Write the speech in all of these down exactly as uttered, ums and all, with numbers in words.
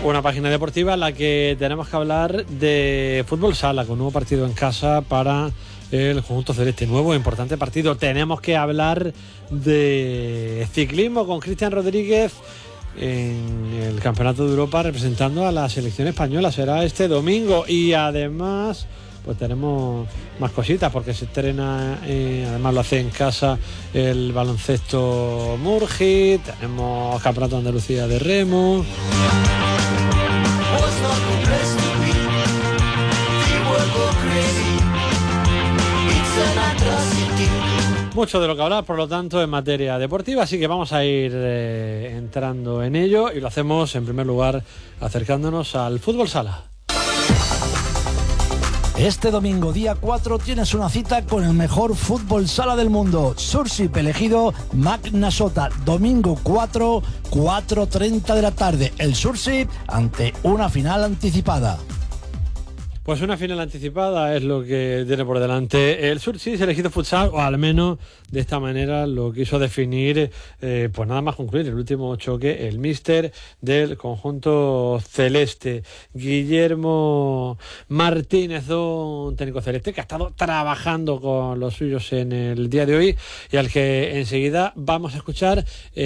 Una página deportiva en la que tenemos que hablar de fútbol sala, con nuevo partido en casa para el conjunto celeste. Nuevo importante partido. Tenemos que hablar de ciclismo con Cristian Rodríguez en el Campeonato de Europa representando a la selección española. Será este domingo y además pues tenemos más cositas porque se estrena, eh, además lo hace en casa el baloncesto Murgi, tenemos Campeonato de Andalucía de remo. Mucho de lo que hablar, por lo tanto, en materia deportiva, así que vamos a ir eh, entrando en ello y lo hacemos en primer lugar acercándonos al fútbol sala. Este domingo, día cuatro, tienes una cita con el mejor fútbol sala del mundo. Sursip elegido Magnasota, domingo cuatro, cuatro treinta de la tarde. El Sursip ante una final anticipada. Pues una final anticipada es lo que tiene por delante el Sursip elegido futsal, o al menos de esta manera lo quiso definir, eh, pues nada más concluir el último choque, el míster del conjunto celeste, Guillermo Martínez, un técnico celeste que ha estado trabajando con los suyos en el día de hoy y al que enseguida vamos a escuchar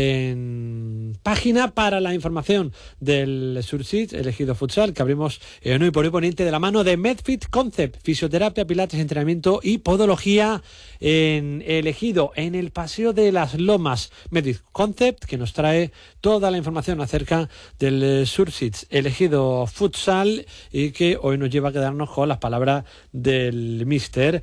en página para la información del Sursip elegido futsal, que abrimos en hoy por hoy poniente de la mano de Medfit Concept, fisioterapia, pilates, entrenamiento y podología en elegido en el Paseo de las Lomas. Medfit Concept, que nos trae toda la información acerca del Sursip elegido futsal y que hoy nos lleva a quedarnos con las palabras del míster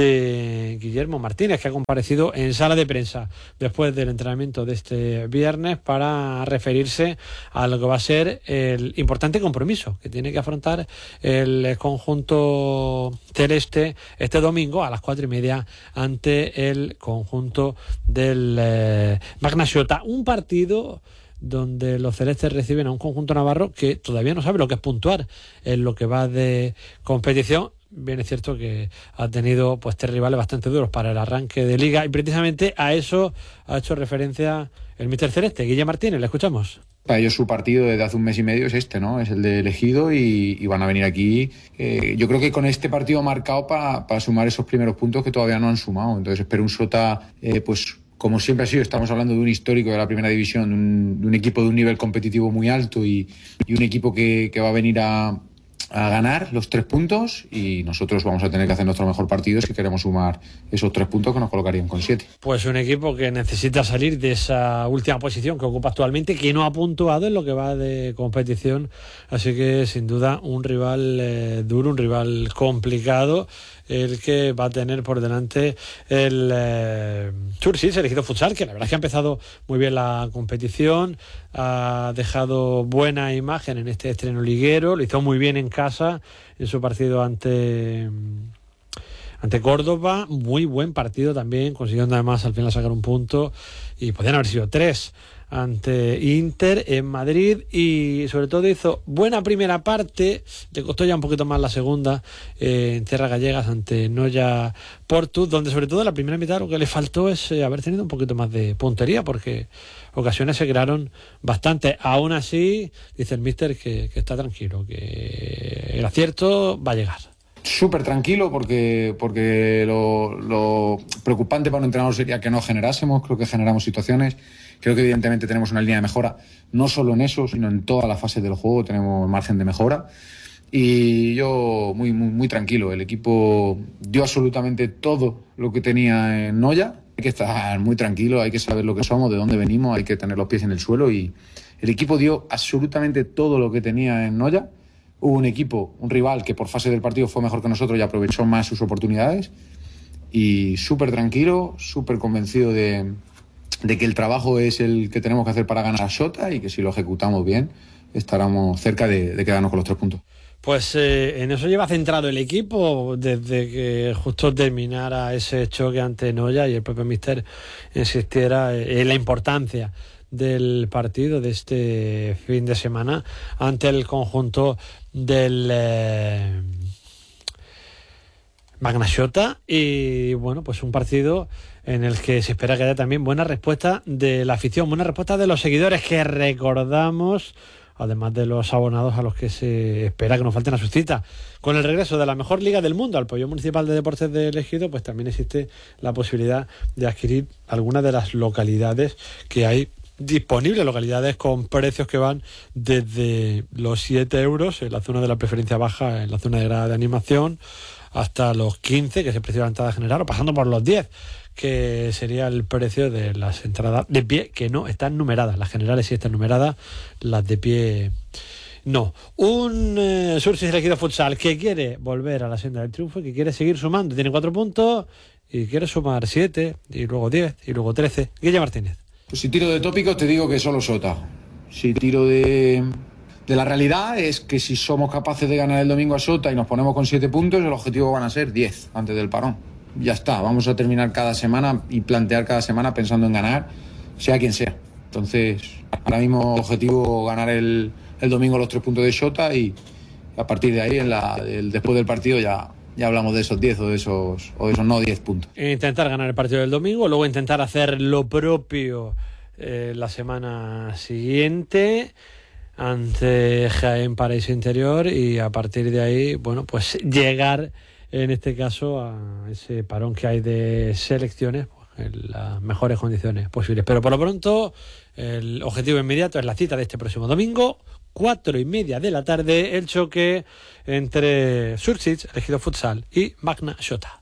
de Guillermo Martínez, que ha comparecido en sala de prensa después del entrenamiento de este viernes para referirse a lo que va a ser el importante compromiso que tiene que afrontar el conjunto celeste este domingo a las cuatro y media ante el conjunto del eh, Magnasota. Un partido donde los celestes reciben a un conjunto navarro que todavía no sabe lo que es puntuar en lo que va de competición. Bien es cierto que ha tenido pues tres rivales bastante duros para el arranque de liga y precisamente a eso ha hecho referencia el míster celeste, Guille Martínez. Le escuchamos. Para ellos su partido desde hace un mes y medio es este, ¿no? Es el de elegido y, y van a venir aquí. Eh, yo creo que con este partido marcado para pa sumar esos primeros puntos que todavía no han sumado. Entonces espero un Sota, eh, pues como siempre ha sido, estamos hablando de un histórico de la primera división, de un, de un equipo de un nivel competitivo muy alto y, y un equipo que, que va a venir a... a ganar los tres puntos y nosotros vamos a tener que hacer nuestro mejor partido si queremos sumar esos tres puntos que nos colocarían con siete. Pues un equipo que necesita salir de esa última posición que ocupa actualmente, que no ha puntuado en lo que va de competición, así que sin duda un rival eh, duro, un rival complicado, el que va a tener por delante el eh, Sursip elegido futsal, que la verdad es que ha empezado muy bien la competición, ha dejado buena imagen en este estreno liguero, lo hizo muy bien en casa en su partido ante ante Córdoba, muy buen partido también, consiguiendo además al final sacar un punto y podían haber sido tres ante Inter en Madrid y sobre todo hizo buena primera parte, le costó ya un poquito más la segunda eh, en tierras gallegas ante Noya Portu, donde sobre todo en la primera mitad lo que le faltó es eh, haber tenido un poquito más de puntería porque ocasiones se crearon bastante. Aún así dice el míster que, que está tranquilo, que el acierto va a llegar. Súper tranquilo porque, porque lo, lo preocupante para un entrenador sería que no generásemos, creo que generamos situaciones, creo que evidentemente tenemos una línea de mejora, no solo en eso, sino en todas las fases del juego tenemos margen de mejora y yo muy, muy, muy tranquilo, el equipo dio absolutamente todo lo que tenía en Noya, hay que estar muy tranquilo, hay que saber lo que somos, de dónde venimos, hay que tener los pies en el suelo y el equipo dio absolutamente todo lo que tenía en Noya. Hubo un equipo, un rival que por fase del partido fue mejor que nosotros y aprovechó más sus oportunidades y súper tranquilo, súper convencido de, de que el trabajo es el que tenemos que hacer para ganar a Sota y que si lo ejecutamos bien estaremos cerca de, de quedarnos con los tres puntos. Pues eh, en eso lleva centrado el equipo desde que justo terminara ese choque ante Noya y el propio míster insistiera en la importancia del partido de este fin de semana ante el conjunto del eh, Magnasota y bueno, pues un partido en el que se espera que haya también buena respuesta de la afición, buena respuesta de los seguidores que recordamos además de los abonados a los que se espera que no falten a su cita. Con el regreso de la mejor liga del mundo al Pabellón Municipal de Deportes de Ejido, pues también existe la posibilidad de adquirir algunas de las localidades que hay disponibles, localidades con precios que van desde los siete euros en la zona de la preferencia baja, en la zona de grada de animación, hasta los quince, que es el precio de la entrada general, o pasando por los diez, que sería el precio de las entradas de pie, que no están numeradas. Las generales sí están numeradas, las de pie no. Un eh, Sursis Ejido Futsal que quiere volver a la senda del triunfo, que quiere seguir sumando, tiene cuatro puntos y quiere sumar siete, y luego diez, y luego trece. Guille Martínez. Pues si tiro de tópicos te digo que solo Sota. Si tiro de, de la realidad es que si somos capaces de ganar el domingo a Sota y nos ponemos con siete puntos, el objetivo van a ser diez antes del parón. Ya está, vamos a terminar cada semana y plantear cada semana pensando en ganar, sea quien sea. Entonces, ahora mismo objetivo ganar el, el domingo los tres puntos de Sota y a partir de ahí, en la, el, después del partido ya... Ya hablamos de esos diez o de esos, o de esos no diez puntos. Intentar ganar el partido del domingo, luego intentar hacer lo propio eh, la semana siguiente ante Jaén Paraíso Interior y a partir de ahí, bueno, pues llegar en este caso a ese parón que hay de selecciones pues, en las mejores condiciones posibles. Pero por lo pronto el objetivo inmediato es la cita de este próximo domingo, cuatro y media de la tarde, el choque entre Sursis Ejido Futsal y Magna Xota.